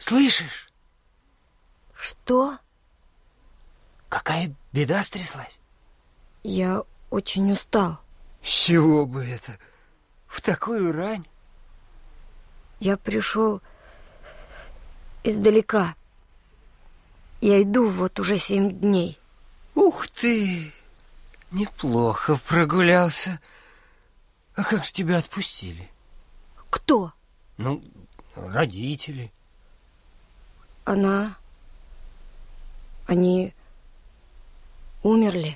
Слышишь? Что? Какая беда стряслась? Я очень устал. С чего бы это? В такую рань? Я пришел издалека. Я иду вот уже 7 дней. Ух ты! Неплохо прогулялся. А как же тебя отпустили? Кто? Ну, родители. Они умерли.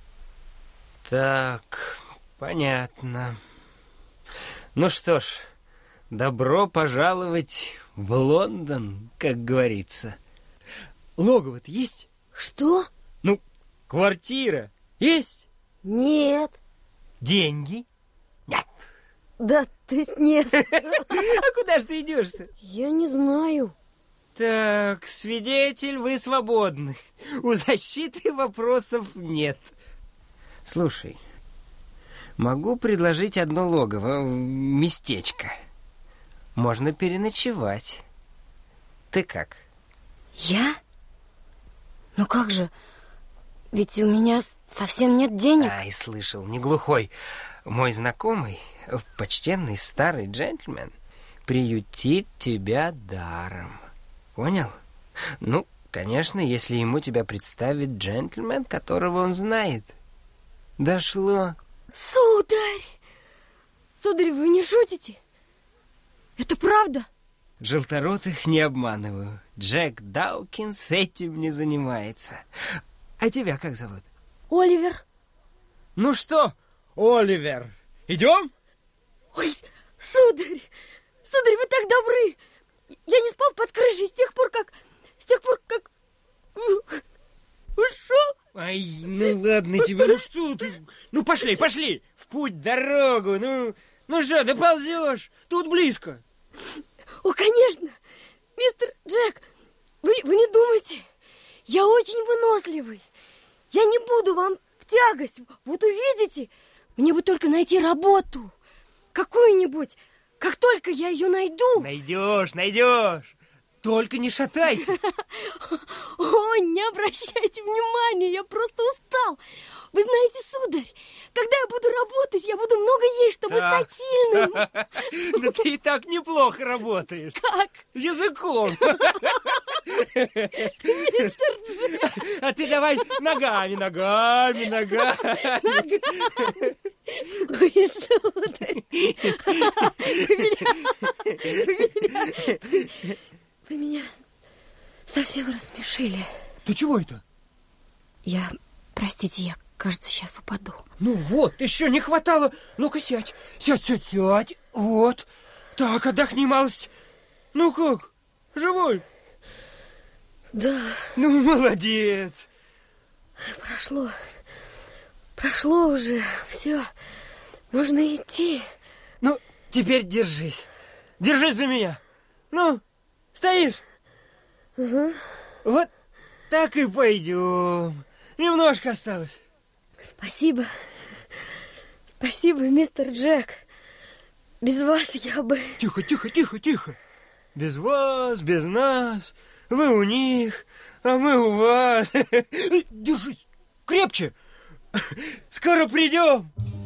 Так, понятно. Ну что ж, добро пожаловать в Лондон, как говорится. Логово-то есть? Что? Ну, квартира есть? Нет. Деньги? Нет. Да, то есть нет. А куда же ты идешь-то? Я не знаю. Так, свидетель, вы свободны. У защиты вопросов нет. Слушай, могу предложить одно логово, местечко. Можно переночевать. Ты как? Я? Ну как же? Ведь у меня совсем нет денег. Ай, слышал, не глухой. Мой знакомый, почтенный старый джентльмен, приютит тебя даром. Понял? Ну, конечно, если ему тебя представит джентльмен, которого он знает. Дошло. Сударь! Сударь, вы не шутите? Это правда? Желторотых не обманываю. Джек Даукинс этим не занимается. А тебя как зовут? Оливер. Ну что, Оливер, идем? Ой, сударь! Сударь, вы так добры! Я не спал под крышей с тех пор, как ушел. Ай, ну ладно тебе, ну что ты? Ну пошли, в путь, дорогу, ну что, доползешь? Тут близко. О, конечно! Мистер Джек, вы не думайте, я очень выносливый. Я не буду вам в тягость, вот увидите. Мне бы только найти работу, какую-нибудь. Как только я ее найду... Найдешь. Только не шатайся. О, не обращайте внимания, я просто устал. Вы знаете, сударь, когда я буду работать, я буду много есть, чтобы стать сильным. Ну ты и так неплохо работаешь. Как? Языком. Мистер Джек. А ты давай ногами. Ой, сударь. Вы меня совсем рассмешили. Ты чего это? Простите, я, кажется, сейчас упаду. Ну вот, еще не хватало. Ну-ка сядь. Сядь. Вот. Так, отдохни малость. Ну как, живой? Да. Ну, молодец. Прошло уже. Все, можно идти. Ну, теперь держись. Держись за меня. Ну, стоишь? Угу. Вот так и пойдем. Немножко осталось. Спасибо, мистер Джек. Без вас я бы... Тихо. Без вас, без нас. Вы у них, а мы у вас. Держись крепче. Скоро придем.